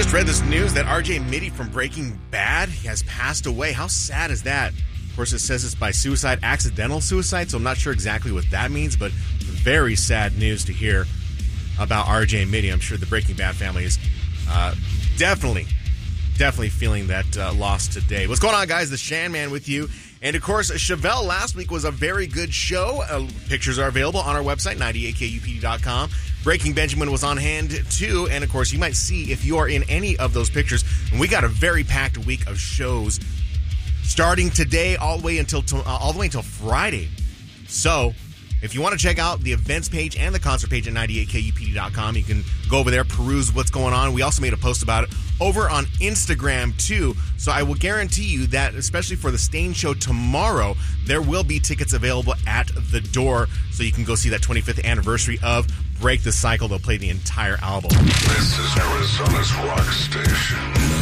Just read this news that R.J. Mitty from Breaking Bad has passed away. How sad is that? Of course, it says it's by suicide, accidental suicide, so I'm not sure exactly what that means, but very sad news to hear about R.J. Mitty. I'm sure the Breaking Bad family is definitely feeling that loss today. What's going on, guys? The Shan Man with you. And, of course, Chevelle last week was a very good show. Pictures are available on our website, 98kupd.com. Breaking Benjamin was on hand, too. And, of course, you might see if you are in any of those pictures. And we got a very packed week of shows starting today all the way until Friday. So, if you want to check out the events page and the concert page at 98kupd.com, you can go over there, peruse what's going on. We also made a post about it over on Instagram, too. So I will guarantee you that, especially for the Stain Show tomorrow, there will be tickets available at the door so you can go see that 25th anniversary of Break the Cycle. They'll play the entire album. This is Arizona's rock station,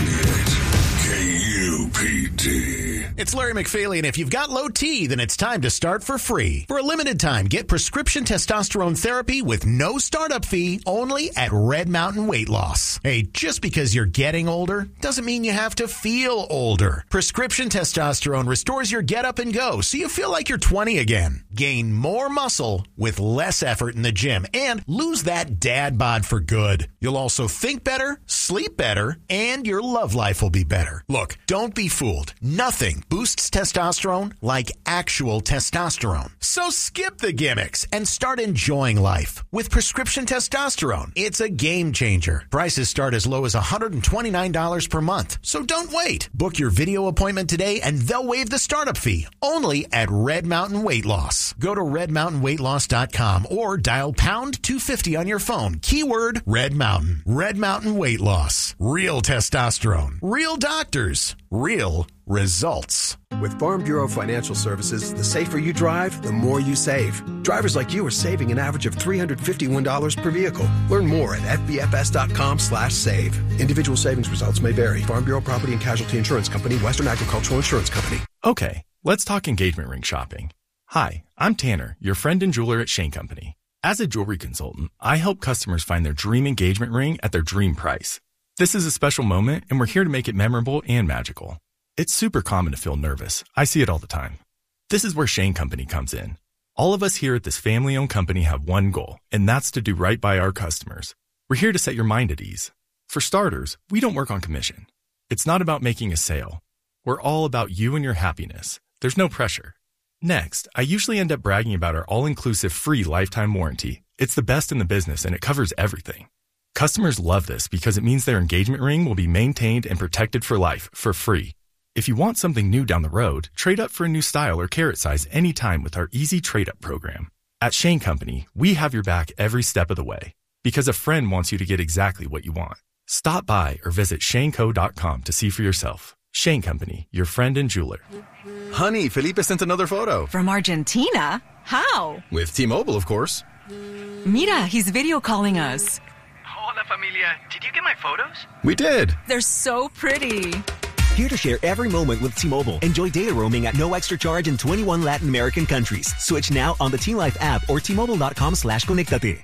98 KUPD. It's Larry McFaley, and if you've got low T, then it's time to start for free. For a limited time, get prescription testosterone therapy with no startup fee only at Red Mountain Weight Loss. Hey, just because you're getting older doesn't mean you have to feel older. Prescription testosterone restores your get up and go so you feel like you're 20 again. Gain more muscle with less effort in the gym and lose that dad bod for good. You'll also think better, sleep better, and your love life will be better. Look, don't be fooled. Nothing boosts testosterone like actual testosterone. So skip the gimmicks and start enjoying life with prescription testosterone. It's a game changer. Prices start as low as $129 per month. So don't wait. Book your video appointment today and they'll waive the startup fee only at Red Mountain Weight Loss. Go to redmountainweightloss.com or dial pound 250 on your phone. Keyword Red Mountain. Red Mountain Weight Loss. Real testosterone. Real doctors. Real results. With Farm Bureau Financial Services, the safer you drive, the more you save. Drivers like you are saving an average of $351 per vehicle. Learn more at fbfs.com/save. Individual savings results may vary. Farm Bureau Property and Casualty Insurance Company, Western Agricultural Insurance Company. Okay, let's talk engagement ring shopping. Hi, I'm Tanner, your friend and jeweler at Shane Company. As a jewelry consultant, I help customers find their dream engagement ring at their dream price. This is a special moment, and we're here to make it memorable and magical. It's super common to feel nervous. I see it all the time. This is where Shane Company comes in. All of us here at this family-owned company have one goal, and that's to do right by our customers. We're here to set your mind at ease. For starters, we don't work on commission. It's not about making a sale. We're all about you and your happiness. There's no pressure. Next, I usually end up bragging about our all-inclusive free lifetime warranty. It's the best in the business, and it covers everything. Customers love this because it means their engagement ring will be maintained and protected for life, for free. If you want something new down the road, trade up for a new style or carat size anytime with our easy trade-up program. At Shane Company, we have your back every step of the way because a friend wants you to get exactly what you want. Stop by or visit shaneco.com to see for yourself. Shane Company, your friend and jeweler. Honey, Felipe sent another photo. From Argentina? How? With T-Mobile, of course. Mira, he's video calling us. Hola, familia. Did you get my photos? We did. They're so pretty. Here to share every moment with T-Mobile. Enjoy data roaming at no extra charge in 21 Latin American countries. Switch now on the T-Life app or T-Mobile.com/conectate.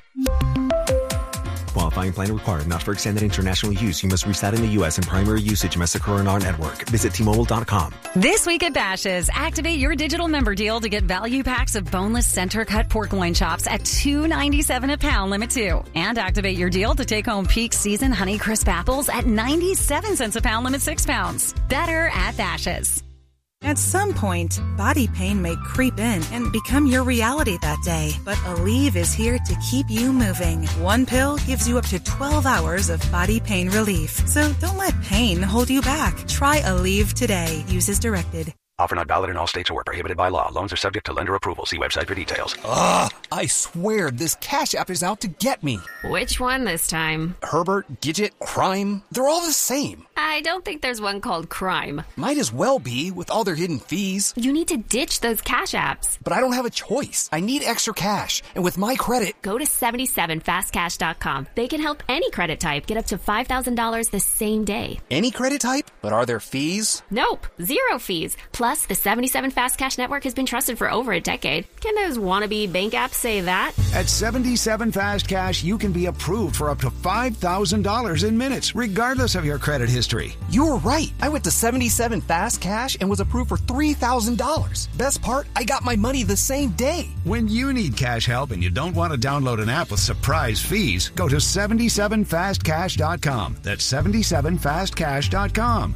Qualifying plan required. Not for extended international use. You must reside in the U.S. and primary usage must occur in our network. Visit T-Mobile.com. This week at Bash's', activate your digital member deal to get value packs of boneless center-cut pork loin chops at $2.97 a pound, limit 2. And activate your deal to take home peak season Honey Crisp apples at 97 cents a pound, limit 6 pounds. Better at Bash's'. At some point, body pain may creep in and become your reality that day. But Aleve is here to keep you moving. One pill gives you up to 12 hours of body pain relief. So don't let pain hold you back. Try Aleve today. Use as directed. Offer not valid in all states or where prohibited by law. Loans are subject to lender approval. See website for details. Ugh, I swear this Cash App is out to get me. Which one this time? Herbert, Gidget, Crime. They're all the same. I don't think there's one called crime. Might as well be, with all their hidden fees. You need to ditch those cash apps. But I don't have a choice. I need extra cash. And with my credit... Go to 77fastcash.com. They can help any credit type get up to $5,000 the same day. Any credit type? But are there fees? Nope. Zero fees. Plus, the 77 Fast Cash network has been trusted for over a decade. Can those wannabe bank apps say that? At 77 Fast Cash, you can be approved for up to $5,000 in minutes, regardless of your credit history. You were right. I went to 77 Fast Cash and was approved for $3,000. Best part, I got my money the same day. When you need cash help and you don't want to download an app with surprise fees, go to 77fastcash.com. That's 77fastcash.com.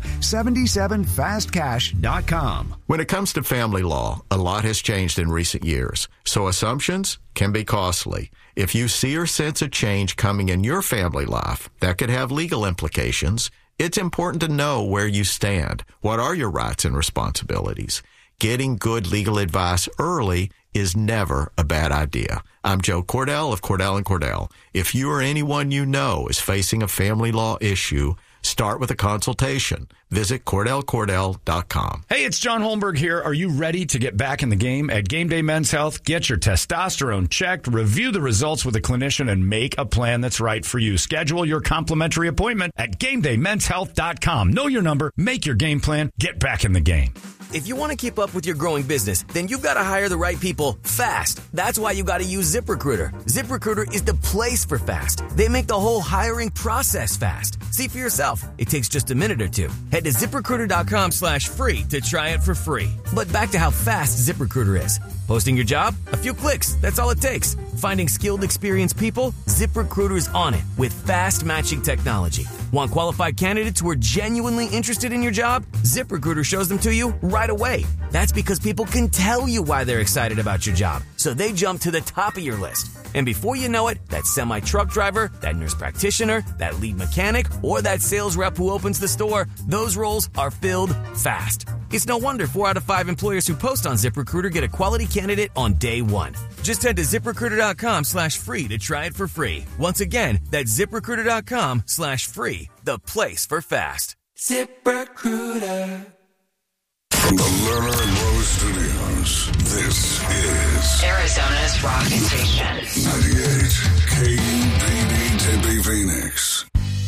77fastcash.com. When it comes to family law, a lot has changed in recent years, so assumptions can be costly. If you see or sense a change coming in your family life that could have legal implications, it's important to know where you stand. What are your rights and responsibilities? Getting good legal advice early is never a bad idea. I'm Joe Cordell of Cordell & Cordell. If you or anyone you know is facing a family law issue, start with a consultation. Visit CordellCordell.com. Hey, it's John Holmberg here. Are you ready to get back in the game? At Game Day Men's Health, get your testosterone checked, review the results with a clinician, and make a plan that's right for you. Schedule your complimentary appointment at GameDayMen'sHealth.com. Know your number, make your game plan, get back in the game. If you want to keep up with your growing business, then you've got to hire the right people fast. That's why you got to use ZipRecruiter. ZipRecruiter is the place for fast. They make the whole hiring process fast. See for yourself. It takes just a minute or two. Head to ZipRecruiter.com/free to try it for free. But back to how fast ZipRecruiter is. Posting your job? A few clicks. That's all it takes. Finding skilled, experienced people? ZipRecruiter is on it with fast matching technology. Want qualified candidates who are genuinely interested in your job? ZipRecruiter shows them to you right away. That's because people can tell you why they're excited about your job, so they jump to the top of your list. And before you know it, that semi-truck driver, that nurse practitioner, that lead mechanic, or that sales rep who opens the store, those roles are filled fast. It's no wonder 4 out of 5 employers who post on ZipRecruiter get a quality candidate on day one. Just head to ZipRecruiter.com/free to try it for free. Once again, that's ZipRecruiter.com/free, the place for fast. ZipRecruiter. From the Lerner and Rose Studios, this is Arizona's rock station. 98 KU.